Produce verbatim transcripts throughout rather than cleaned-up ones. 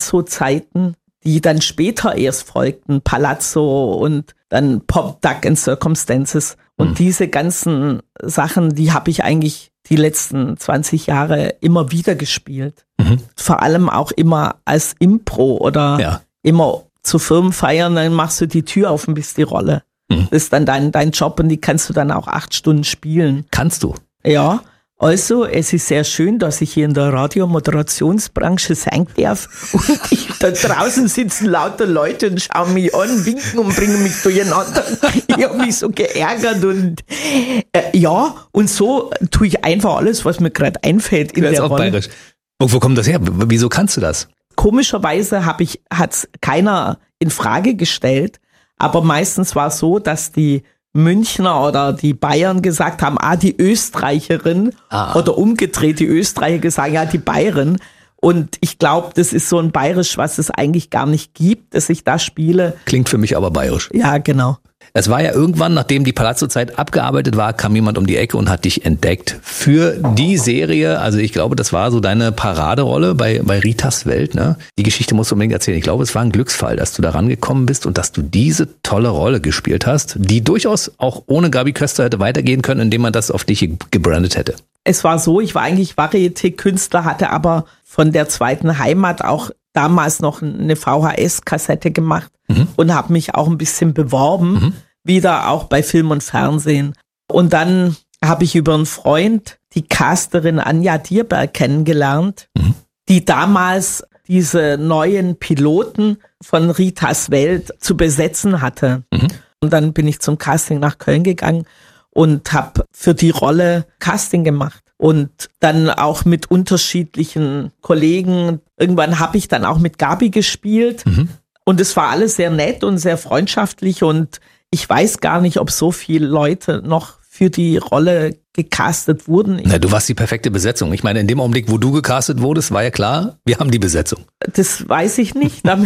Palazzo-Zeiten, die dann später erst folgten, Palazzo und dann Pop, Duck and Circumstances. Und mhm. diese ganzen Sachen, die habe ich eigentlich die letzten zwanzig Jahre immer wieder gespielt. Mhm. Vor allem auch immer als Impro oder ja. immer zu Firmenfeiern, dann machst du die Tür auf und bist die Rolle. Mhm. Das ist dann dein, dein Job und die kannst du dann auch acht Stunden spielen. Kannst du? Ja. Also, es ist sehr schön, dass ich hier in der Radiomoderationsbranche sein darf und ich, da draußen sitzen lauter Leute und schauen mich an, winken und bringen mich durcheinander. Ich habe mich so geärgert und äh, ja, und so tue ich einfach alles, was mir gerade einfällt in der auch Rolle. Bayerisch. Und wo kommt das her? Wieso kannst du das? Komischerweise habe ich, hat's keiner in Frage gestellt, aber meistens war es so, dass die Münchner oder die Bayern gesagt haben, ah, die Österreicherin ah. oder umgedreht, die Österreicher gesagt, ja, die Bayerin. Und ich glaube, das ist so ein Bayerisch, was es eigentlich gar nicht gibt, dass ich da spiele. Klingt für mich aber bayerisch. Ja, genau. Es war ja irgendwann, nachdem die Palazzo-Zeit abgearbeitet war, kam jemand um die Ecke und hat dich entdeckt für die Serie. Also ich glaube, das war so deine Paraderolle bei, bei Ritas Welt. Ne? Die Geschichte musst du unbedingt erzählen. Ich glaube, es war ein Glücksfall, dass du da rangekommen bist und dass du diese tolle Rolle gespielt hast, die durchaus auch ohne Gabi Köster hätte weitergehen können, indem man das auf dich gebrandet hätte. Es war so, ich war eigentlich Varieté-Künstler, hatte aber von der zweiten Heimat auch damals noch eine V H S-Kassette gemacht mhm. und habe mich auch ein bisschen beworben, mhm. wieder auch bei Film und Fernsehen. Und dann habe ich über einen Freund die Casterin Anja Dierberg kennengelernt, mhm. die damals diese neuen Piloten von Ritas Welt zu besetzen hatte. Mhm. Und dann bin ich zum Casting nach Köln gegangen und habe für die Rolle Casting gemacht. Und dann auch mit unterschiedlichen Kollegen. Irgendwann habe ich dann auch mit Gabi gespielt. Mhm. Und es war alles sehr nett und sehr freundschaftlich. Und ich weiß gar nicht, ob so viele Leute noch für die Rolle gecastet wurden. Na, du warst die perfekte Besetzung. Ich meine, in dem Augenblick, wo du gecastet wurdest, war ja klar, wir haben die Besetzung. Das weiß ich nicht. Dann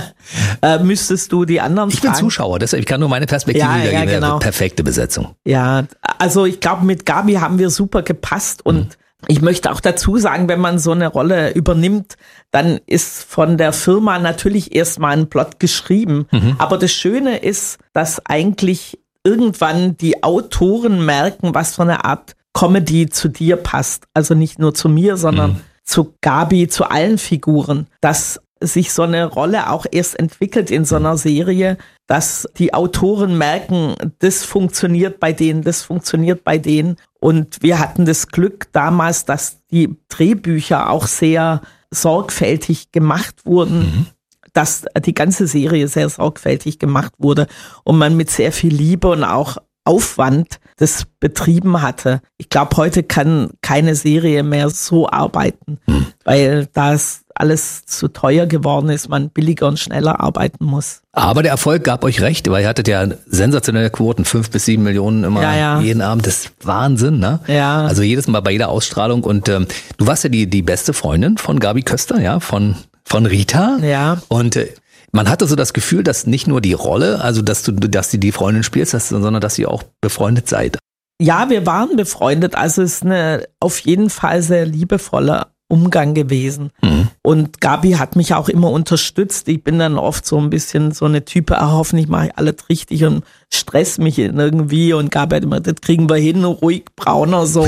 äh, müsstest du die anderen ich fragen. Ich bin Zuschauer, deshalb ich kann nur meine Perspektive ja, wiedergeben. Ja, genau. Perfekte Besetzung. Ja, also ich glaube, mit Gabi haben wir super gepasst und mhm. ich möchte auch dazu sagen, wenn man so eine Rolle übernimmt, dann ist von der Firma natürlich erstmal ein Plot geschrieben. Mhm. Aber das Schöne ist, dass eigentlich irgendwann die Autoren merken, was für eine Art Comedy zu dir passt. Also nicht nur zu mir, sondern mhm. zu Gabi, zu allen Figuren. Dass sich so eine Rolle auch erst entwickelt in so einer Serie, dass die Autoren merken, das funktioniert bei denen, das funktioniert bei denen. Und wir hatten das Glück damals, dass die Drehbücher auch sehr sorgfältig gemacht wurden. Mhm. dass die ganze Serie sehr sorgfältig gemacht wurde und man mit sehr viel Liebe und auch Aufwand das betrieben hatte. Ich glaube, heute kann keine Serie mehr so arbeiten, hm. weil das alles zu teuer geworden ist, man billiger und schneller arbeiten muss. Aber der Erfolg gab euch recht, weil ihr hattet ja sensationelle Quoten, fünf bis sieben Millionen immer ja, ja. jeden Abend. Das ist Wahnsinn, ne? Ja. Also jedes Mal bei jeder Ausstrahlung. Und ähm, du warst ja die, die beste Freundin von Gabi Köster, ja, von Von Rita. Ja. Und äh, man hatte so das Gefühl, dass nicht nur die Rolle, also dass du, dass du die Freundin spielst, dass, sondern dass ihr auch befreundet seid. Ja, wir waren befreundet. Also es ist eine auf jeden Fall sehr liebevoller Umgang gewesen. Mhm. Und Gabi hat mich auch immer unterstützt. Ich bin dann oft so ein bisschen so eine Type, ah, hoffentlich mache ich alles richtig und stress mich irgendwie. Und Gabi hat immer, das kriegen wir hin, ruhig, brauner so.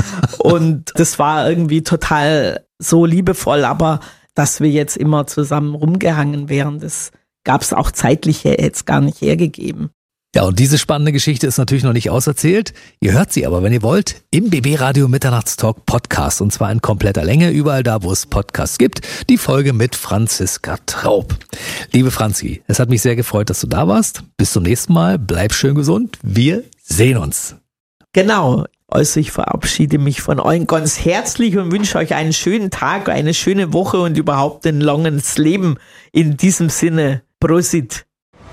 Und das war irgendwie total so liebevoll, aber dass wir jetzt immer zusammen rumgehangen wären, das gab es auch zeitlich jetzt gar nicht hergegeben. Ja, und diese spannende Geschichte ist natürlich noch nicht auserzählt. Ihr hört sie aber, wenn ihr wollt, im B B Radio Mitternachtstalk Podcast. Und zwar in kompletter Länge, überall da, wo es Podcasts gibt. Die Folge mit Franziska Traub. Liebe Franzi, es hat mich sehr gefreut, dass du da warst. Bis zum nächsten Mal. Bleib schön gesund. Wir sehen uns. Genau. Also ich verabschiede mich von euch ganz herzlich und wünsche euch einen schönen Tag, eine schöne Woche und überhaupt ein langes Leben. In diesem Sinne, Prosit.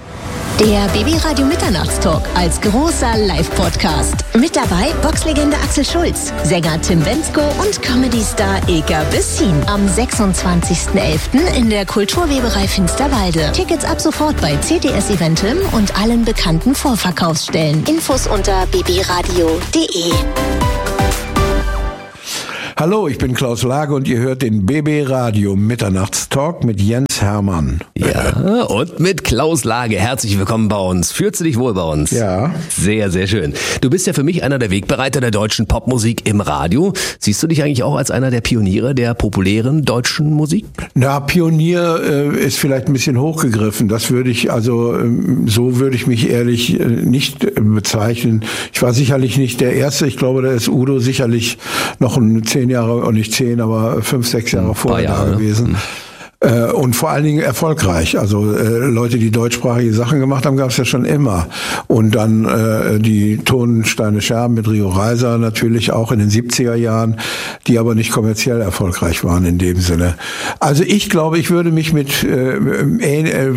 Der B B Radio Mitternachtstalk als großer Live-Podcast. Mit dabei Boxlegende Axel Schulz, Sänger Tim Bendzko und Comedy-Star Ilka Bessin. Am sechsundzwanzigsten elften in der Kulturweberei Finsterwalde. Tickets ab sofort bei C D S Eventim und allen bekannten Vorverkaufsstellen. Infos unter b b radio punkt d e. Hallo, ich bin Klaus Lage und ihr hört den B B Radio Mitternachtstalk mit Jens Hermann. Ja, und mit Klaus Lage. Herzlich willkommen bei uns. Fühlst du dich wohl bei uns? Ja. Sehr, sehr schön. Du bist ja für mich einer der Wegbereiter der deutschen Popmusik im Radio. Siehst du dich eigentlich auch als einer der Pioniere der populären deutschen Musik? Na, Pionier äh, ist vielleicht ein bisschen hochgegriffen. Das würde ich, also ähm, so würde ich mich ehrlich äh, nicht äh, bezeichnen. Ich war sicherlich nicht der Erste. Ich glaube, da ist Udo sicherlich noch ein zehn Jahre, und nicht zehn, aber fünf, sechs Jahre vorher da gewesen. Äh, und vor allen Dingen erfolgreich. Also äh, Leute, die deutschsprachige Sachen gemacht haben, gab es ja schon immer. Und dann äh, die Tonsteine Scherben mit Rio Reiser natürlich auch in den siebziger Jahren, die aber nicht kommerziell erfolgreich waren in dem Sinne. Also ich glaube, ich würde mich mit äh, äh,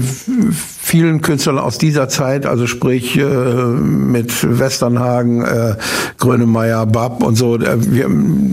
vielen Künstlern aus dieser Zeit, also sprich äh, mit Westernhagen, äh, Grönemeyer, Bab und so, äh, wir,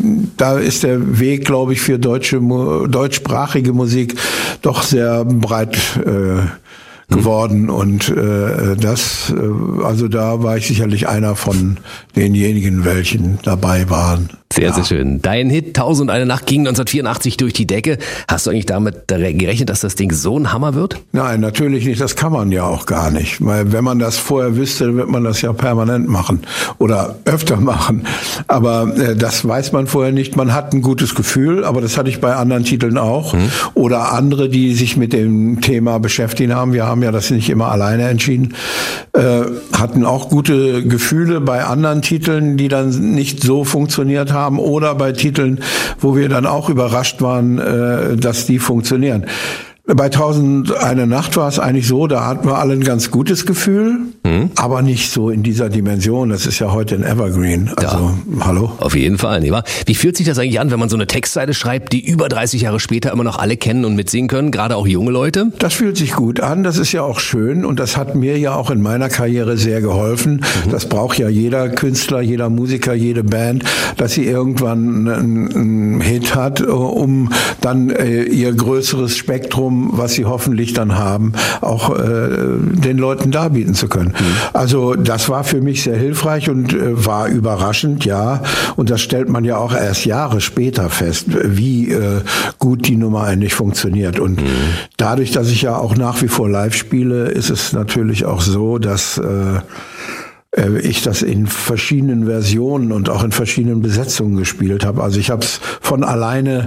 da ist der Weg, glaube ich, für deutsche deutschsprachige Musik doch sehr breit äh, geworden und äh, das, äh, also da war ich sicherlich einer von denjenigen, welchen dabei waren. Sehr, ja. sehr schön. Dein Hit Tausend und eine Nacht ging neunzehnhundertvierundachtzig durch die Decke. Hast du eigentlich damit gerechnet, dass das Ding so ein Hammer wird? Nein, natürlich nicht. Das kann man ja auch gar nicht. Weil wenn man das vorher wüsste, wird man das ja permanent machen oder öfter machen. Aber äh, das weiß man vorher nicht. Man hat ein gutes Gefühl, aber das hatte ich bei anderen Titeln auch. Hm. Oder andere, die sich mit dem Thema beschäftigt haben. Wir haben ja das nicht immer alleine entschieden. Äh, hatten auch gute Gefühle bei anderen Titeln, die dann nicht so funktioniert haben. Oder bei Titeln, wo wir dann auch überrascht waren, äh, dass die funktionieren. Bei Tausend eine Nacht war es eigentlich so, da hatten wir alle ein ganz gutes Gefühl, mhm. aber nicht so in dieser Dimension. Das ist ja heute ein Evergreen. Also, ja. Hallo? Auf jeden Fall, nicht wahr? Wie fühlt sich das eigentlich an, wenn man so eine Textseite schreibt, die über dreißig Jahre später immer noch alle kennen und mitsingen können, gerade auch junge Leute? Das fühlt sich gut an, das ist ja auch schön und das hat mir ja auch in meiner Karriere sehr geholfen. Mhm. Das braucht ja jeder Künstler, jeder Musiker, jede Band, dass sie irgendwann einen, einen Hit hat, um dann äh, ihr größeres Spektrum, was sie hoffentlich dann haben, auch äh, den Leuten darbieten zu können. Mhm. Also das war für mich sehr hilfreich und äh, war überraschend, ja. Und das stellt man ja auch erst Jahre später fest, wie äh, gut die Nummer eigentlich funktioniert. Und mhm. dadurch, dass ich ja auch nach wie vor live spiele, ist es natürlich auch so, dass äh, ich das in verschiedenen Versionen und auch in verschiedenen Besetzungen gespielt habe. Also ich habe es von alleine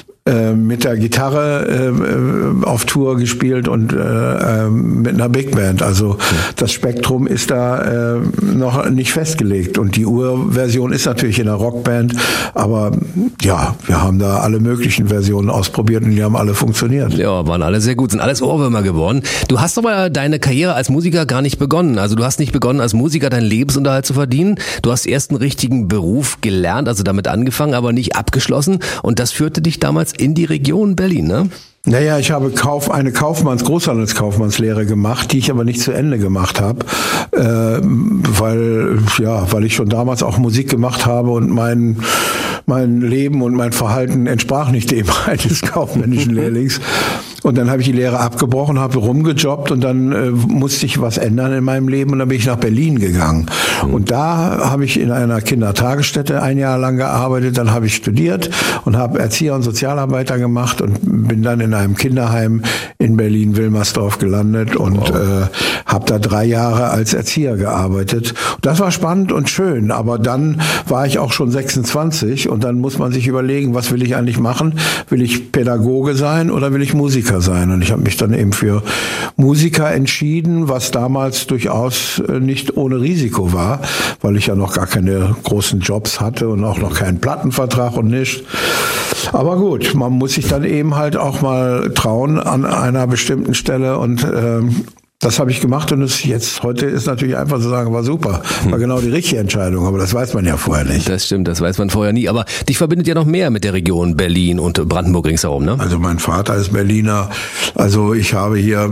mit der Gitarre äh, auf Tour gespielt und äh, mit einer Big Band. Also das Spektrum ist da äh, noch nicht festgelegt. Und die Urversion ist natürlich in einer Rockband. Aber ja, wir haben da alle möglichen Versionen ausprobiert und die haben alle funktioniert. Ja, waren alle sehr gut, sind alles Ohrwürmer geworden. Du hast aber deine Karriere als Musiker gar nicht begonnen. Also du hast nicht begonnen, als Musiker deinen Lebensunterhalt zu verdienen. Du hast erst einen richtigen Beruf gelernt, also damit angefangen, aber nicht abgeschlossen. Und das führte dich damals in die Region Berlin, ne? Naja, ich habe Kauf, eine Kaufmanns-, Großhandelskaufmannslehre gemacht, die ich aber nicht zu Ende gemacht habe, äh, weil, ja, weil ich schon damals auch Musik gemacht habe und mein, mein Leben und mein Verhalten entsprach nicht dem eines kaufmännischen Lehrlings. Und dann habe ich die Lehre abgebrochen, habe rumgejobbt und dann äh, musste ich was ändern in meinem Leben und dann bin ich nach Berlin gegangen. Und da habe ich in einer Kindertagesstätte ein Jahr lang gearbeitet, dann habe ich studiert und habe Erzieher und Sozialarbeiter gemacht und bin dann in einem Kinderheim in Berlin-Wilmersdorf gelandet und wow. äh, habe da drei Jahre als Erzieher gearbeitet. Das war spannend und schön, aber dann war ich auch schon sechsundzwanzig und dann muss man sich überlegen, was will ich eigentlich machen? Will ich Pädagoge sein oder will ich Musiker sein? Und ich habe mich dann eben für Musiker entschieden, was damals durchaus nicht ohne Risiko war, weil ich ja noch gar keine großen Jobs hatte und auch noch keinen Plattenvertrag und nichts. Aber gut, man muss sich dann eben halt auch mal trauen an einer bestimmten Stelle und ähm, das habe ich gemacht und es jetzt heute ist natürlich einfach zu sagen, war super, war genau die richtige Entscheidung, aber das weiß man ja vorher nicht. Das stimmt, das weiß man vorher nie, aber dich verbindet ja noch mehr mit der Region Berlin und Brandenburg ringsherum, ne? Also mein Vater ist Berliner, also ich habe hier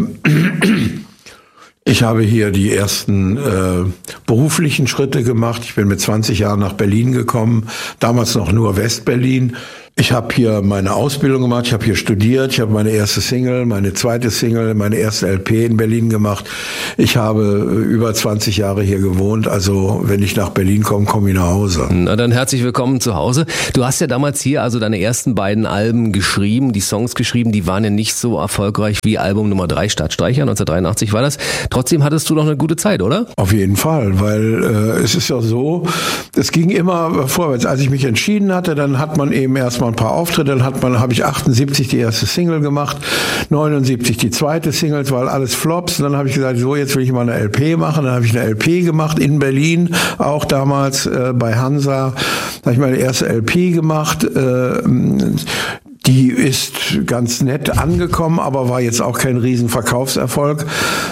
Ich habe hier die ersten äh, beruflichen Schritte gemacht. Ich bin mit zwanzig Jahren nach Berlin gekommen, damals noch nur Westberlin. Ich habe hier meine Ausbildung gemacht, ich habe hier studiert, ich habe meine erste Single, meine zweite Single, meine erste L P in Berlin gemacht. Ich habe über zwanzig Jahre hier gewohnt, also wenn ich nach Berlin komme, komme ich nach Hause. Na dann herzlich willkommen zu Hause. Du hast ja damals hier also deine ersten beiden Alben geschrieben, die Songs geschrieben, die waren ja nicht so erfolgreich wie Album Nummer drei, Stadtstreicher, neunzehnhundertdreiundachtzig war das. Trotzdem hattest du noch eine gute Zeit, oder? Auf jeden Fall, weil äh, es ist ja so, es ging immer vorwärts. Als ich mich entschieden hatte, dann hat man eben erstmal ein paar Auftritte, dann hat man, habe ich achtundsiebzig die erste Single gemacht, neunundsiebzig die zweite Single, es war alles Flops, und dann habe ich gesagt, so jetzt will ich mal eine L P machen, dann habe ich eine L P gemacht in Berlin, auch damals äh, bei Hansa, da habe ich meine erste L P gemacht, äh, die ist ganz nett angekommen, aber war jetzt auch kein Riesenverkaufserfolg.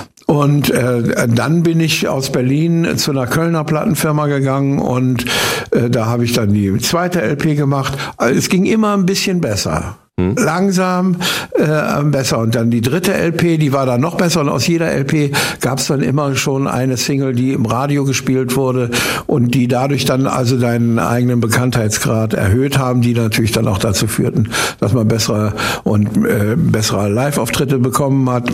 Und äh, dann bin ich aus Berlin zu einer Kölner Plattenfirma gegangen und äh, da habe ich dann die zweite L P gemacht. Also es ging immer ein bisschen besser. Hm. Langsam äh, besser. Und dann die dritte L P, die war dann noch besser. Und aus jeder L P gab es dann immer schon eine Single, die im Radio gespielt wurde und die dadurch dann also deinen eigenen Bekanntheitsgrad erhöht haben, die natürlich dann auch dazu führten, dass man bessere und äh, bessere Live-Auftritte bekommen hat.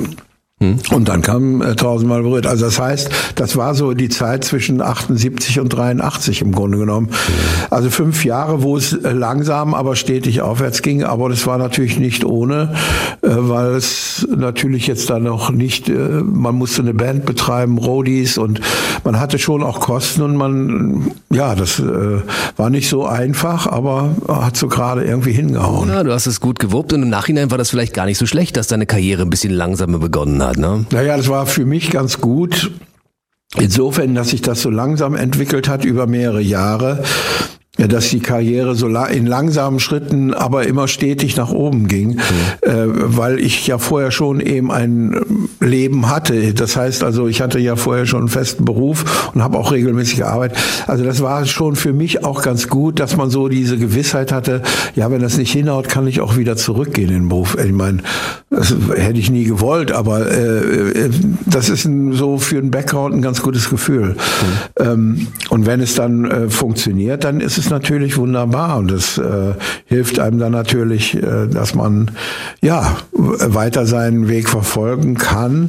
Und dann kam äh, tausendmal berührt. Also das heißt, das war so die Zeit zwischen achtundsiebzig und dreiundachtzig im Grunde genommen. Also fünf Jahre, wo es äh, langsam, aber stetig aufwärts ging. Aber das war natürlich nicht ohne, äh, weil es natürlich jetzt da noch nicht, äh, man musste eine Band betreiben, Roadies, und man hatte schon auch Kosten und man, ja, das äh, war nicht so einfach, aber hat so gerade irgendwie hingehauen. Ja, du hast es gut gewuppt und im Nachhinein war das vielleicht gar nicht so schlecht, dass deine Karriere ein bisschen langsamer begonnen hat. Ne? Naja, das war für mich ganz gut. Insofern, dass sich das so langsam entwickelt hat über mehrere Jahre, ja, dass die Karriere so in langsamen Schritten, aber immer stetig nach oben ging, mhm. äh, weil ich ja vorher schon eben ein Leben hatte. Das heißt also, ich hatte ja vorher schon einen festen Beruf und habe auch regelmäßig gearbeitet. Also das war schon für mich auch ganz gut, dass man so diese Gewissheit hatte, ja, wenn das nicht hinhaut, kann ich auch wieder zurückgehen in den Beruf. Ich meine, das hätte ich nie gewollt, aber äh, das ist ein, so für den Background ein ganz gutes Gefühl. Mhm. Ähm, und wenn es dann äh, funktioniert, dann ist es natürlich wunderbar und das äh, hilft einem dann natürlich, äh, dass man ja weiter seinen Weg verfolgen kann.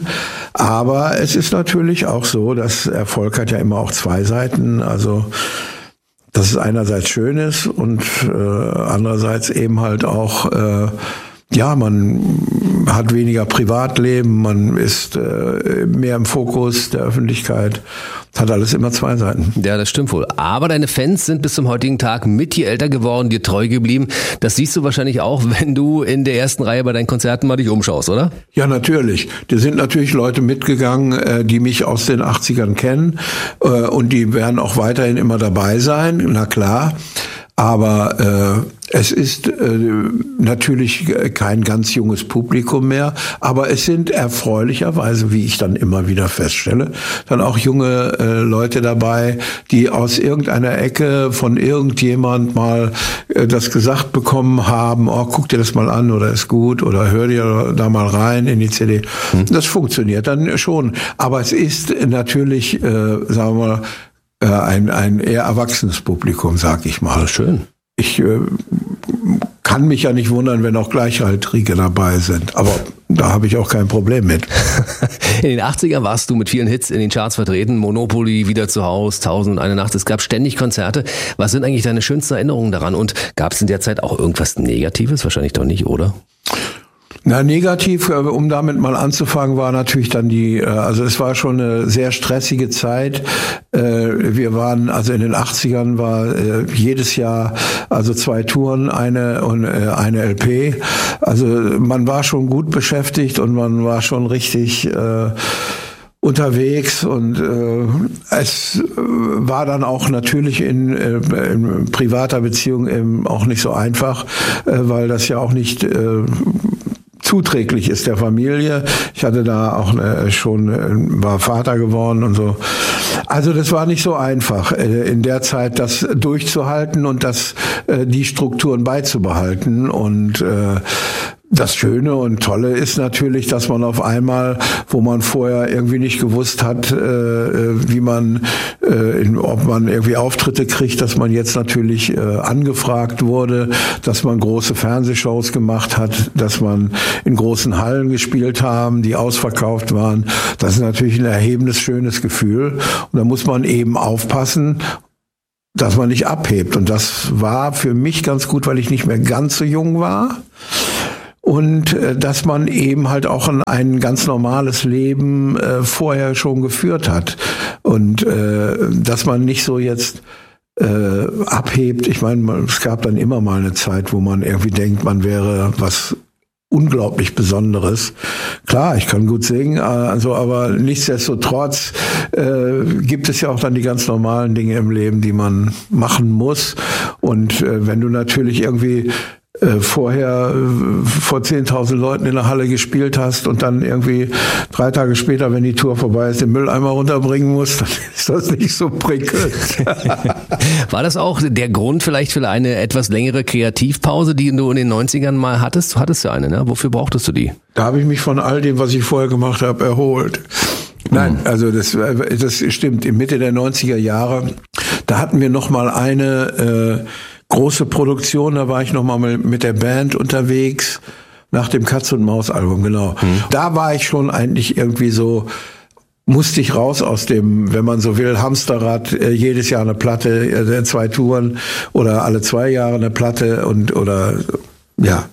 Aber es ist natürlich auch so, dass Erfolg hat ja immer auch zwei Seiten. Also dass es einerseits schön ist und äh, andererseits eben halt auch äh, ja, man hat weniger Privatleben, man ist äh, mehr im Fokus der Öffentlichkeit. Hat alles immer zwei Seiten. Ja, das stimmt wohl. Aber deine Fans sind bis zum heutigen Tag mit dir älter geworden, dir treu geblieben. Das siehst du wahrscheinlich auch, wenn du in der ersten Reihe bei deinen Konzerten mal dich umschaust, oder? Ja, natürlich. Da sind natürlich Leute mitgegangen, die mich aus den achtzigern kennen. Und die werden auch weiterhin immer dabei sein, na klar. Aber äh, es ist äh, natürlich kein ganz junges Publikum mehr, aber es sind erfreulicherweise, wie ich dann immer wieder feststelle, dann auch junge äh, Leute dabei, die aus irgendeiner Ecke von irgendjemand mal äh, das gesagt bekommen haben, oh, guck dir das mal an oder ist gut oder hör dir da mal rein in die C D. Hm. Das funktioniert dann schon, aber es ist natürlich, äh, sagen wir mal, Ein, ein eher erwachsenes Publikum, sag ich mal. Ja, schön. Ich äh, kann mich ja nicht wundern, wenn auch Gleichaltrige dabei sind. Aber da habe ich auch kein Problem mit. In den achtzigern warst du mit vielen Hits in den Charts vertreten. Monopoly, Wieder zu Haus, Tausend und eine Nacht. Es gab ständig Konzerte. Was sind eigentlich deine schönsten Erinnerungen daran? Und gab es in der Zeit auch irgendwas Negatives? Wahrscheinlich doch nicht, oder? Na, negativ, um damit mal anzufangen, war natürlich dann die, also es war schon eine sehr stressige Zeit. Wir waren, also in den achtzigern war jedes Jahr also zwei Touren, eine und eine L P. Also man war schon gut beschäftigt und man war schon richtig äh, unterwegs und äh, es war dann auch natürlich in, äh, in privater Beziehung eben auch nicht so einfach, äh, weil das ja auch nicht äh, zuträglich ist der Familie. Ich hatte da auch eine, schon, war Vater geworden und so. Also das war nicht so einfach, in der Zeit das durchzuhalten und das, die Strukturen beizubehalten. Und Das Schöne und Tolle ist natürlich, dass man auf einmal, wo man vorher irgendwie nicht gewusst hat, äh, wie man, äh, in, ob man irgendwie Auftritte kriegt, dass man jetzt natürlich äh, angefragt wurde, dass man große Fernsehshows gemacht hat, dass man in großen Hallen gespielt haben, die ausverkauft waren. Das ist natürlich ein erhebendes, schönes Gefühl. Und da muss man eben aufpassen, dass man nicht abhebt. Und das war für mich ganz gut, weil ich nicht mehr ganz so jung war. Und äh, dass man eben halt auch ein, ein ganz normales Leben äh, vorher schon geführt hat. Und äh, dass man nicht so jetzt äh, abhebt. Ich meine, es gab dann immer mal eine Zeit, wo man irgendwie denkt, man wäre was unglaublich Besonderes. Klar, ich kann gut singen, also aber nichtsdestotrotz äh, gibt es ja auch dann die ganz normalen Dinge im Leben, die man machen muss. Und äh, wenn du natürlich irgendwie äh, vorher äh, vor zehntausend Leuten in der Halle gespielt hast und dann irgendwie drei Tage später, wenn die Tour vorbei ist, den Mülleimer runterbringen musst, dann ist das nicht so prickelnd. War das auch der Grund vielleicht für eine etwas längere Kreativpause, die du in den neunzigern mal hattest? Du hattest ja eine, ne? Wofür brauchtest du die? Da habe ich mich von all dem, was ich vorher gemacht habe, erholt. Nein, also das, das stimmt. In Mitte der neunziger Jahre, da hatten wir noch mal eine äh, große Produktion. Da war ich noch mal mit der Band unterwegs nach dem Katz und Maus Album, genau. Mhm. Da war ich schon eigentlich irgendwie so, musste ich raus aus dem, wenn man so will, Hamsterrad, äh, jedes Jahr eine Platte, äh, zwei Touren oder alle zwei Jahre eine Platte und oder ja.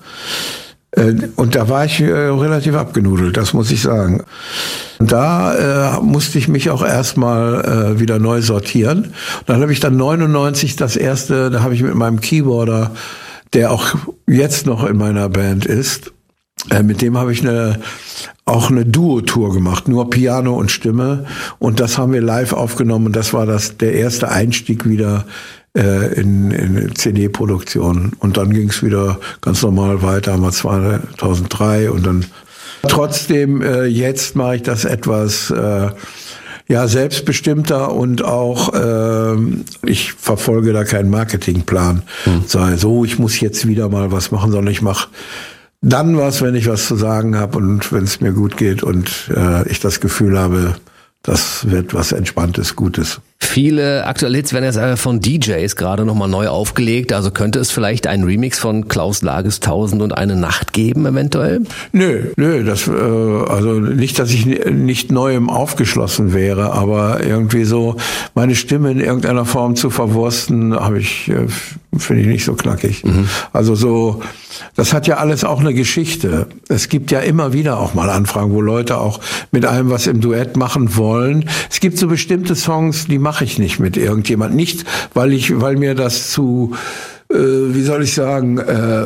Und da war ich äh, relativ abgenudelt, das muss ich sagen. Und da äh, musste ich mich auch erstmal äh, wieder neu sortieren. Und dann habe ich dann neunundneunzig das erste, da habe ich mit meinem Keyboarder, der auch jetzt noch in meiner Band ist, äh, mit dem habe ich eine auch eine Duo-Tour gemacht, nur Piano und Stimme. Und das haben wir live aufgenommen. Und das war das der erste Einstieg wieder In, in C D-Produktion. Und dann ging es wieder ganz normal weiter, haben wir zweitausenddrei und dann trotzdem, äh, jetzt mache ich das etwas äh, ja selbstbestimmter und auch äh, ich verfolge da keinen Marketingplan. Hm. Sei so, ich muss jetzt wieder mal was machen, sondern ich mache dann was, wenn ich was zu sagen habe und wenn es mir gut geht und äh, ich das Gefühl habe, das wird was Entspanntes, Gutes. Viele aktuelle Hits werden jetzt von D Js gerade nochmal neu aufgelegt. Also könnte es vielleicht einen Remix von Klaus Lages Tausend und eine Nacht geben, eventuell? Nö, nö, das, äh, also nicht, dass ich nicht Neuem aufgeschlossen wäre, aber irgendwie so meine Stimme in irgendeiner Form zu verwursten, habe ich, äh, finde ich nicht so knackig. Mhm. Also so, das hat ja alles auch eine Geschichte. Es gibt ja immer wieder auch mal Anfragen, wo Leute auch mit einem was im Duett machen wollen. Es gibt so bestimmte Songs, die mache ich nicht mit irgendjemand. Nicht, weil ich, weil mir das zu, äh, wie soll ich sagen, äh,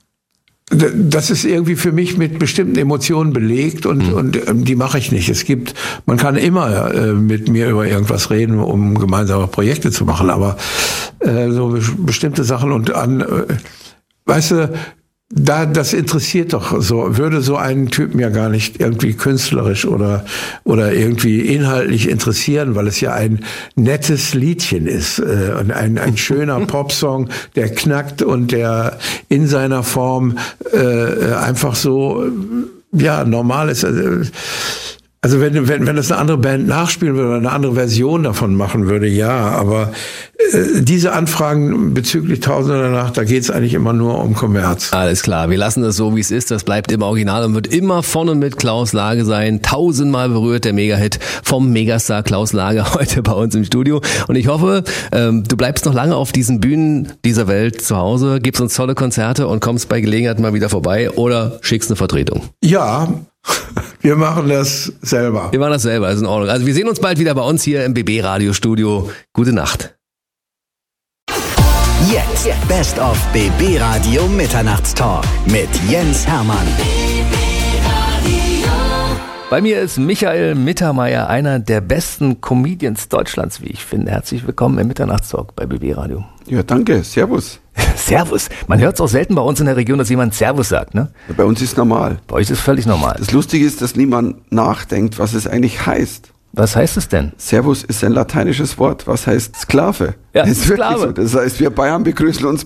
das ist irgendwie für mich mit bestimmten Emotionen belegt und, mhm. und ähm, die mache ich nicht. Es gibt, man kann immer äh, mit mir über irgendwas reden, um gemeinsame Projekte zu machen, aber äh, so be- bestimmte Sachen und an, äh, weißt du, da, das interessiert doch so, würde so einen Typen ja gar nicht irgendwie künstlerisch oder, oder irgendwie inhaltlich interessieren, weil es ja ein nettes Liedchen ist, äh, und ein, ein schöner Popsong, der knackt und der in seiner Form, äh, einfach so, ja, normal ist. Also, Also wenn, wenn, wenn das eine andere Band nachspielen würde oder eine andere Version davon machen würde, ja, aber äh, diese Anfragen bezüglich Tausend der Nacht, da geht's eigentlich immer nur um Kommerz. Alles klar, wir lassen das so, wie es ist, das bleibt im Original und wird immer von und mit Klaus Lage sein. Tausendmal berührt der Megahit vom Megastar Klaus Lage heute bei uns im Studio. Und ich hoffe, ähm, du bleibst noch lange auf diesen Bühnen dieser Welt zu Hause, gibst uns tolle Konzerte und kommst bei Gelegenheit mal wieder vorbei oder schickst eine Vertretung. Ja, wir machen das selber. Wir machen das selber, ist in Ordnung. Also wir sehen uns bald wieder bei uns hier im B B-Radio-Studio. Gute Nacht. Jetzt Best of B B-Radio Mitternachtstalk mit Jens Hermann. Bei mir ist Michael Mittermeier, einer der besten Comedians Deutschlands, wie ich finde. Herzlich willkommen im Mitternachtstalk bei B B-Radio. Ja, danke. Servus. Servus. Man hört es auch selten bei uns in der Region, dass jemand Servus sagt, ne? Ja, bei uns ist normal. Bei euch ist es völlig normal. Das Lustige ist, dass niemand nachdenkt, was es eigentlich heißt. Was heißt es denn? Servus ist ein lateinisches Wort. Was heißt Sklave? Ja, das ist Sklave. wirklich so. Das heißt, wir Bayern begrüßen uns mit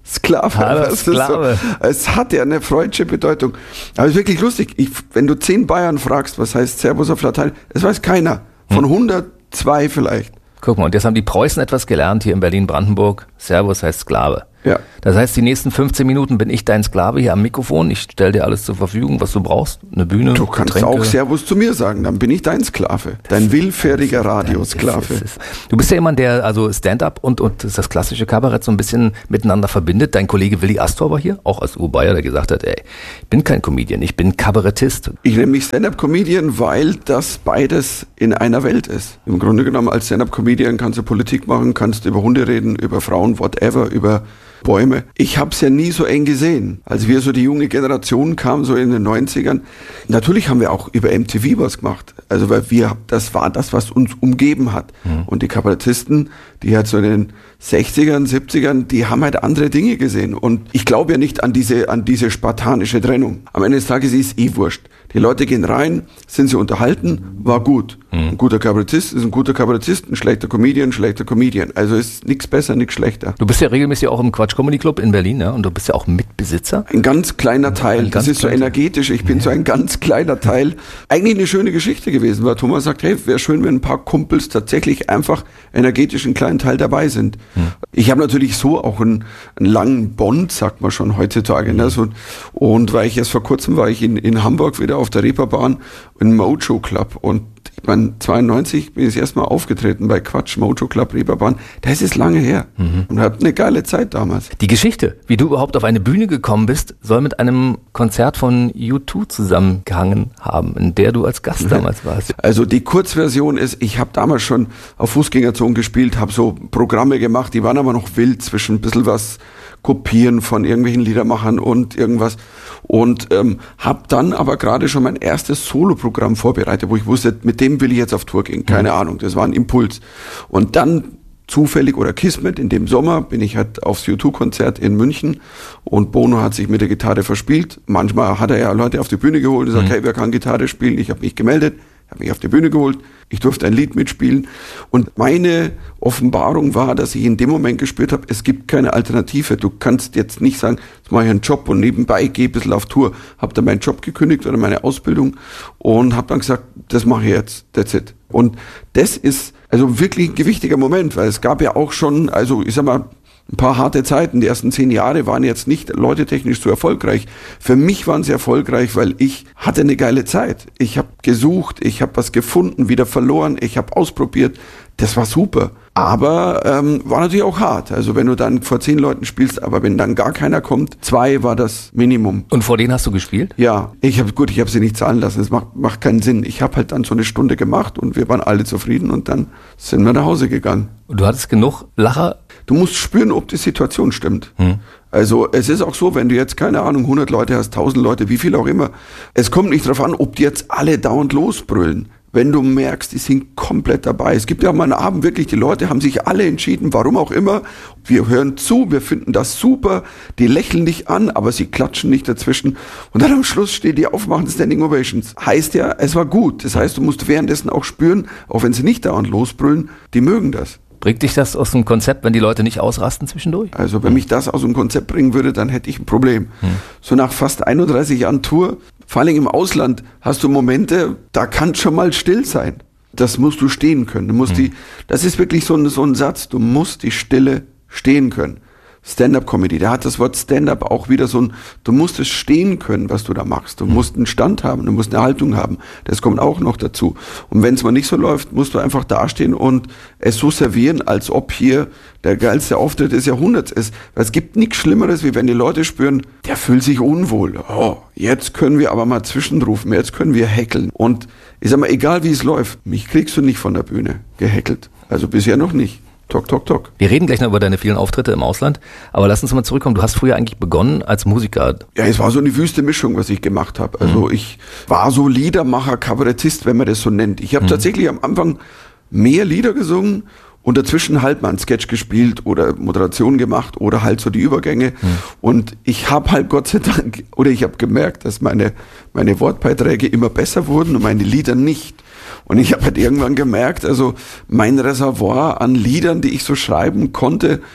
Sklave. Hallo, Das ist Sklave. So, es hat ja eine freudsche Bedeutung. Aber es ist wirklich lustig. Ich, wenn du zehn Bayern fragst, was heißt Servus auf Latein, das weiß keiner. Von hundert zwei vielleicht. Guck mal, und jetzt haben die Preußen etwas gelernt hier in Berlin-Brandenburg. Servus heißt Sklave. Ja. Das heißt, die nächsten fünfzehn Minuten bin ich dein Sklave hier am Mikrofon. Ich stelle dir alles zur Verfügung, was du brauchst. Eine Bühne, Du kannst Getränke. auch Servus zu mir sagen, dann bin ich dein Sklave. Dein willfähriger Radiosklave. Du bist ja jemand, der also Stand-up und, und das klassische Kabarett so ein bisschen miteinander verbindet. Dein Kollege Willi Astor war hier, auch als U-Bayer, der gesagt hat, ey, ich bin kein Comedian, ich bin Kabarettist. Ich nenne mich Stand-up-Comedian, weil das beides in einer Welt ist. Im Grunde genommen als Stand-up-Comedian kannst du Politik machen, kannst über Hunde reden, über Frauen, whatever, über Bäume. Ich habe es ja nie so eng gesehen. Als wir so die junge Generation kamen, so in den neunzigern, natürlich haben wir auch über M T V was gemacht. Also weil wir, das war das, was uns umgeben hat. Mhm. Und die Kabarettisten, die halt so in den sechzigern, siebzigern, die haben halt andere Dinge gesehen. Und ich glaube ja nicht an diese, an diese spartanische Trennung. Am Ende des Tages ist es eh wurscht. Die Leute gehen rein, sind sie unterhalten, war gut. Mhm. Ein guter Kabarettist ist ein guter Kabarettist, ein schlechter Comedian, ein schlechter Comedian. Also ist nichts besser, nichts schlechter. Du bist ja regelmäßig auch im Quatsch Comedy Club in Berlin, ja? Und du bist ja auch Mitbesitzer. Ein ganz kleiner Teil. Ein ganz das ist so energetisch. Ich bin ja. so ein ganz kleiner Teil. Eigentlich eine schöne Geschichte gewesen, weil Thomas sagt, hey, wäre schön, wenn ein paar Kumpels tatsächlich einfach energetisch einen kleinen Teil dabei sind. Hm. Ich habe natürlich so auch einen, einen langen Bond, sagt man schon heutzutage. Hm. Ne? So, und weil ich erst vor kurzem war ich in, in Hamburg wieder auf der Reeperbahn im Mojo Club und ich meine, zweiundneunzig bin ich das erste Mal aufgetreten bei Quatsch, Mojo Club, Reeperbahn. Das ist lange her. Mhm. Und hat eine geile Zeit damals. Die Geschichte, wie du überhaupt auf eine Bühne gekommen bist, soll mit einem Konzert von U zwei zusammengehangen haben, in der du als Gast damals warst. Also die Kurzversion ist, ich habe damals schon auf Fußgängerzone gespielt, habe so Programme gemacht, die waren aber noch wild zwischen ein bisschen was kopieren von irgendwelchen Liedermachern und irgendwas. Und ähm, habe dann aber gerade schon mein erstes Soloprogramm vorbereitet, wo ich wusste, mit dem will ich jetzt auf Tour gehen. Keine mhm. Ahnung, das war ein Impuls. Und dann zufällig oder Kismet, in dem Sommer bin ich halt aufs U zwei Konzert in München und Bono hat sich mit der Gitarre verspielt. Manchmal hat er ja Leute auf die Bühne geholt und sagt, mhm. hey, wer kann Gitarre spielen? Ich habe mich gemeldet, habe mich auf die Bühne geholt. Ich durfte ein Lied mitspielen und meine Offenbarung war, dass ich in dem Moment gespürt habe, es gibt keine Alternative. Du kannst jetzt nicht sagen, jetzt mache ich einen Job und nebenbei gehe ein bisschen auf Tour. Habe dann meinen Job gekündigt oder meine Ausbildung und habe dann gesagt, das mache ich jetzt, that's it. Und das ist also wirklich ein gewichtiger Moment, weil es gab ja auch schon, also ich sag mal, ein paar harte Zeiten. Die ersten zehn Jahre waren jetzt nicht leutetechnisch so erfolgreich. Für mich waren sie erfolgreich, weil ich hatte eine geile Zeit. Ich habe gesucht, ich habe was gefunden, wieder verloren, ich habe ausprobiert. Das war super. Aber ähm, war natürlich auch hart. Also wenn du dann vor zehn Leuten spielst, aber wenn dann gar keiner kommt, zwei war das Minimum. Und vor denen hast du gespielt? Ja, ich habe gut, ich habe sie nicht zahlen lassen. Es macht, macht keinen Sinn. Ich habe halt dann so eine Stunde gemacht und wir waren alle zufrieden und dann sind wir nach Hause gegangen. Und du hattest genug Lacher? Du musst spüren, ob die Situation stimmt. Hm. Also es ist auch so, wenn du jetzt, keine Ahnung, hundert Leute hast, tausend Leute, wie viel auch immer. Es kommt nicht darauf an, ob die jetzt alle dauernd losbrüllen. Wenn du merkst, die sind komplett dabei. Es gibt ja mal einen Abend wirklich, die Leute haben sich alle entschieden, warum auch immer. Wir hören zu, wir finden das super. Die lächeln nicht an, aber sie klatschen nicht dazwischen. Und dann am Schluss steht die auf, machen Standing Ovations. Heißt ja, es war gut. Das heißt, du musst währenddessen auch spüren, auch wenn sie nicht dauernd losbrüllen, die mögen das. Bringt dich das aus dem Konzept, wenn die Leute nicht ausrasten zwischendurch? Also wenn mich das aus dem Konzept bringen würde, dann hätte ich ein Problem. Hm. So nach fast einunddreißig Jahren Tour, vor allem im Ausland, hast du Momente, da kann schon mal still sein. Das musst du stehen können. Du musst hm. die, das ist wirklich so ein, so ein Satz, du musst die Stille stehen können. Stand-up-Comedy, da hat das Wort Stand-up auch wieder so ein, du musst es stehen können, was du da machst. Du musst einen Stand haben, du musst eine Haltung haben. Das kommt auch noch dazu. Und wenn es mal nicht so läuft, musst du einfach dastehen und es so servieren, als ob hier der geilste Auftritt des Jahrhunderts ist. Weil es gibt nichts Schlimmeres, wie wenn die Leute spüren, der fühlt sich unwohl. Oh, jetzt können wir aber mal zwischenrufen, jetzt können wir heckeln. Und ich sag mal, egal wie es läuft, mich kriegst du nicht von der Bühne gehackelt. Also bisher noch nicht. Tok, tok, tok. Wir reden gleich noch über deine vielen Auftritte im Ausland, aber lass uns mal zurückkommen. Du hast früher eigentlich begonnen als Musiker. Ja, es war so eine wüste Mischung, was ich gemacht habe. Also mhm. ich war so Liedermacher, Kabarettist, wenn man das so nennt. Ich habe mhm. tatsächlich am Anfang mehr Lieder gesungen und dazwischen halt mal einen Sketch gespielt oder Moderation gemacht oder halt so die Übergänge. Mhm. Und ich habe halt Gott sei Dank, oder ich habe gemerkt, dass meine, meine Wortbeiträge immer besser wurden und meine Lieder nicht. Und ich habe halt irgendwann gemerkt, also mein Reservoir an Liedern, die ich so schreiben konnte,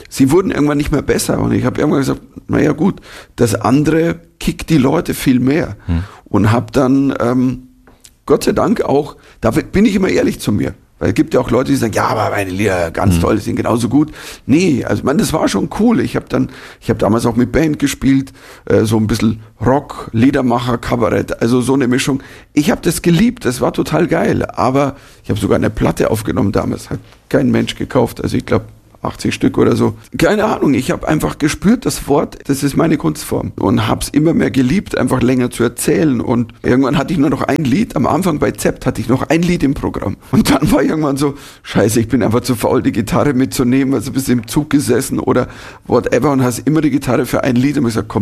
sie wurden irgendwann nicht mehr besser. Und ich habe irgendwann gesagt, naja gut, das andere kickt die Leute viel mehr. Hm. Und habe dann, ähm, Gott sei Dank auch, da bin ich immer ehrlich zu mir. Weil es gibt ja auch Leute, die sagen, ja, aber meine Lieder ganz mhm. toll, die sind genauso gut. Nee, also man, das war schon cool. Ich habe dann, ich habe damals auch mit Band gespielt, äh, so ein bisschen Rock, Liedermacher, Kabarett, also so eine Mischung. Ich habe das geliebt, das war total geil. Aber ich habe sogar eine Platte aufgenommen damals, hat kein Mensch gekauft. Also ich glaube achtzig Stück oder so. Keine Ahnung, ich habe einfach gespürt, das Wort, das ist meine Kunstform. Und habe es immer mehr geliebt, einfach länger zu erzählen. Und irgendwann hatte ich nur noch ein Lied. Am Anfang bei Zept hatte ich noch ein Lied im Programm. Und dann war irgendwann so, scheiße, ich bin einfach zu faul, die Gitarre mitzunehmen. Also bist du im Zug gesessen oder whatever und hast immer die Gitarre für ein Lied. Und ich gesagt, komm,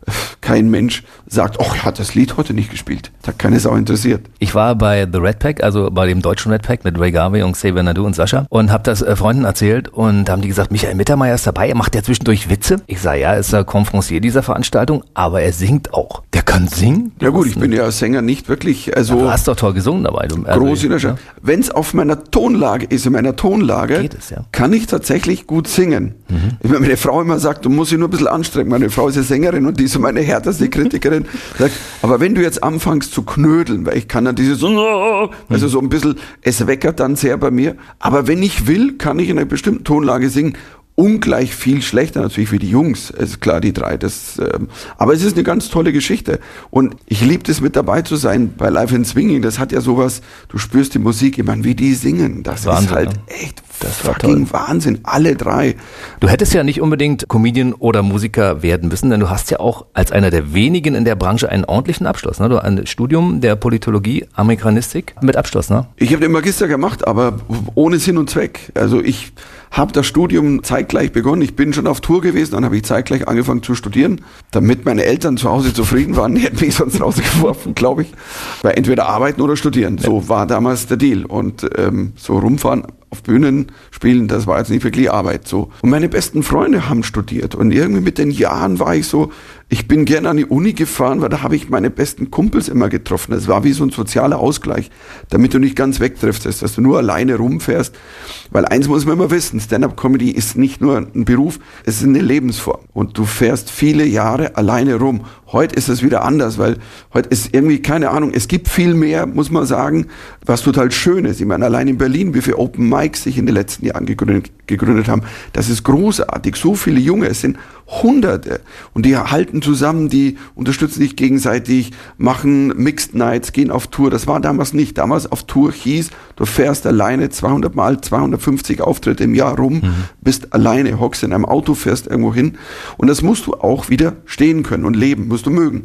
kein Mensch sagt, ach, er hat das Lied heute nicht gespielt. Das hat keine Sau interessiert. Ich war bei The Red Pack, also bei dem deutschen Red Pack mit Ray Garvey und Xavier Naidoo und Sascha und habe das äh, Freunden erzählt und haben die gesagt, Michael Mittermeier ist dabei, er macht ja zwischendurch Witze. Ich sage, ja, ist der Konferencier dieser Veranstaltung, aber er singt auch. Der kann singen? Ja gut, ich bin ja als Sänger nicht wirklich, also... Aber du hast doch toll gesungen dabei. Du, also, groß in der Schau. Wenn es auf meiner Tonlage ist, in meiner Tonlage, geht es, ja. kann ich tatsächlich gut singen. Mhm. Ich meine, meine Frau immer sagt, du musst dich nur ein bisschen anstrengen. Meine Frau ist ja Sängerin und die ist so meine härteste Kritikerin. Sagt, aber wenn du jetzt anfängst zu knödeln, weil ich kann dann dieses, also so ein bisschen, es weckert dann sehr bei mir. Aber wenn ich will, kann ich in einer bestimmten Tonlage singen. Ungleich viel schlechter natürlich wie die Jungs, ist klar, die drei. Das, ähm, aber es ist eine ganz tolle Geschichte. Und ich liebe es, mit dabei zu sein bei Live in Swinging. Das hat ja sowas, du spürst die Musik, ich meine, wie die singen. Das Wahnsinn, ist halt ne? echt das fucking Wahnsinn. Alle drei. Du hättest ja nicht unbedingt Comedian oder Musiker werden müssen, denn du hast ja auch als einer der wenigen in der Branche einen ordentlichen Abschluss. Ne? Du hast ein Studium der Politologie, Amerikanistik mit Abschluss, ne? Ich habe den Magister gemacht, aber ohne Sinn und Zweck. Also ich habe das Studium zeitgleich begonnen. Ich bin schon auf Tour gewesen, dann habe ich zeitgleich angefangen zu studieren, damit meine Eltern zu Hause zufrieden waren. Die hätten mich sonst rausgeworfen, glaube ich. Weil entweder arbeiten oder studieren. Ja. So war damals der Deal. Und ähm, so rumfahren auf Bühnen spielen, das war jetzt nicht wirklich Arbeit. So. Und meine besten Freunde haben studiert. Und irgendwie mit den Jahren war ich so, ich bin gerne an die Uni gefahren, weil da habe ich meine besten Kumpels immer getroffen. Das war wie so ein sozialer Ausgleich, damit du nicht ganz wegdriftest, dass du nur alleine rumfährst. Weil eins muss man immer wissen, Stand-up-Comedy ist nicht nur ein Beruf, es ist eine Lebensform. Und du fährst viele Jahre alleine rum. Heute ist es wieder anders, weil heute ist irgendwie, keine Ahnung, es gibt viel mehr, muss man sagen, was total schön ist. Ich meine, allein in Berlin, wie viele Open Mics sich in den letzten Jahren gegründet, gegründet haben, das ist großartig. So viele Junge, es sind Hunderte. Und die halten zusammen, die unterstützen sich gegenseitig, machen Mixed Nights, gehen auf Tour. Das war damals nicht. Damals auf Tour hieß, du fährst alleine zweihundert Mal, zweihundertfünfzig Auftritte im Jahr rum, mhm. bist alleine, hockst in einem Auto, fährst irgendwo hin. Und das musst du auch wieder stehen können und leben, musst du mögen.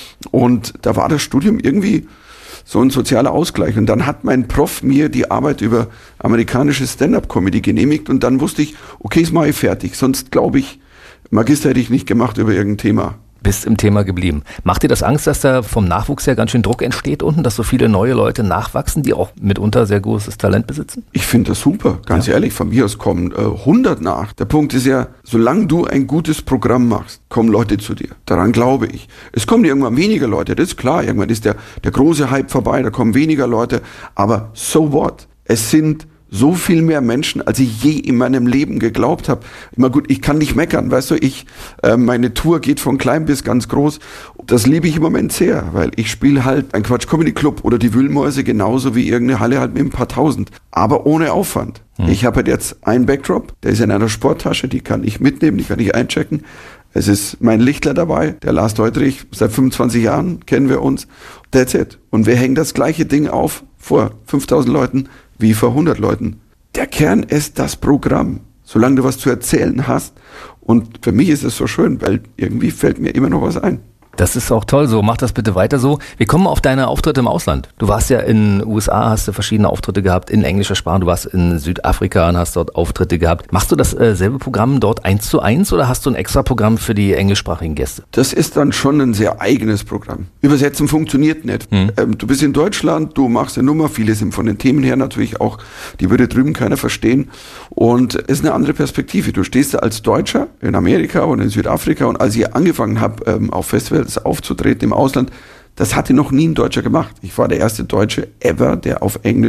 Und da war das Studium irgendwie so ein sozialer Ausgleich. Und dann hat mein Prof mir die Arbeit über amerikanische Stand-up-Comedy genehmigt und dann wusste ich, okay, ist mal fertig. Sonst glaube ich, Magister hätte ich nicht gemacht über irgendein Thema. Bist im Thema geblieben. Macht dir das Angst, dass da vom Nachwuchs her ganz schön Druck entsteht unten, dass so viele neue Leute nachwachsen, die auch mitunter sehr großes Talent besitzen? Ich finde das super, ganz ja. ehrlich. Von mir aus kommen äh, hundert nach. Der Punkt ist ja, solange du ein gutes Programm machst, kommen Leute zu dir. Daran glaube ich. Es kommen irgendwann weniger Leute, das ist klar. Irgendwann ist der, der große Hype vorbei, da kommen weniger Leute. Aber so what? Es sind so viel mehr Menschen, als ich je in meinem Leben geglaubt habe. Immer gut, ich kann nicht meckern, weißt du, ich, äh, meine Tour geht von klein bis ganz groß. Das liebe ich im Moment sehr, weil ich spiele halt ein Quatsch Comedy Club oder die Wühlmäuse genauso wie irgendeine Halle halt mit ein paar Tausend, aber ohne Aufwand. Hm. Ich habe halt jetzt einen Backdrop, der ist in einer Sporttasche, die kann ich mitnehmen, die kann ich einchecken. Es ist mein Lichtler dabei, der Lars Deutrich, seit fünfundzwanzig Jahren kennen wir uns. That's it. Und wir hängen das gleiche Ding auf vor fünftausend Leuten wie vor hundert Leuten. Der Kern ist das Programm, solange du was zu erzählen hast. Und für mich ist es so schön, weil irgendwie fällt mir immer noch was ein. Das ist auch toll so. Mach das bitte weiter so. Wir kommen auf deine Auftritte im Ausland. Du warst ja in den U S A, hast du verschiedene Auftritte gehabt in englischer Sprache. Du warst in Südafrika und hast dort Auftritte gehabt. Machst du dasselbe Programm dort eins zu eins oder hast du ein extra Programm für die englischsprachigen Gäste? Das ist dann schon ein sehr eigenes Programm. Übersetzen funktioniert nicht. Hm. Ähm, du bist in Deutschland, du machst eine Nummer. Viele sind von den Themen her natürlich auch, die würde drüben keiner verstehen. Und es ist eine andere Perspektive. Du stehst da als Deutscher in Amerika und in Südafrika. Und als ich angefangen habe, ähm, auf Festivals aufzutreten im Ausland, das hatte noch nie ein Deutscher gemacht. Ich war der erste Deutsche ever, der auf Englisch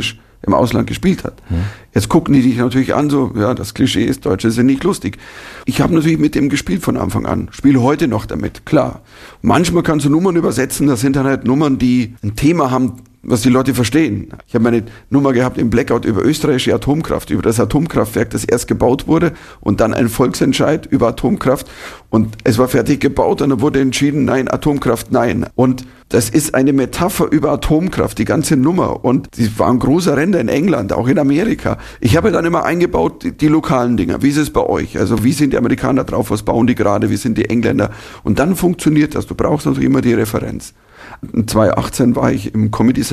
im Ausland gespielt hat. Mhm. Jetzt gucken die dich natürlich an, so, ja, das Klischee ist, Deutsche sind nicht lustig. Ich habe natürlich mit dem gespielt von Anfang an, spiele heute noch damit, klar. Manchmal kannst du Nummern übersetzen, das sind dann halt Nummern, die ein Thema haben, was die Leute verstehen. Ich habe meine Nummer gehabt im Blackout über österreichische Atomkraft, über das Atomkraftwerk, das erst gebaut wurde und dann ein Volksentscheid über Atomkraft und es war fertig gebaut und dann wurde entschieden, nein, Atomkraft, nein. Und das ist eine Metapher über Atomkraft, die ganze Nummer. Und die war ein großer Renner in England, auch in Amerika. Ich habe dann immer eingebaut, die, die lokalen Dinger. Wie ist es bei euch? Also wie sind die Amerikaner drauf? Was bauen die gerade? Wie sind die Engländer? Und dann funktioniert das. Du brauchst natürlich immer die Referenz. zweitausendachtzehn war ich im Comedy